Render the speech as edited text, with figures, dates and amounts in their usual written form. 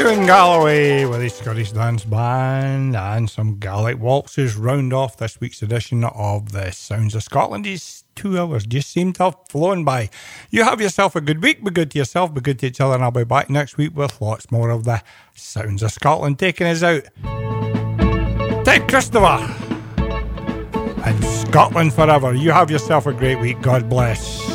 Ewan Galloway with his Scottish Dance Band and some Gaelic waltzes round off this week's edition of the Sounds of Scotland. These 2 hours just seem to have flown by. You have yourself a good week. Be good to yourself, be good to each other, and I'll be back next week with lots more of the Sounds of Scotland. Taking us out, Ted Christopher and Scotland Forever. You have yourself a great week. God bless.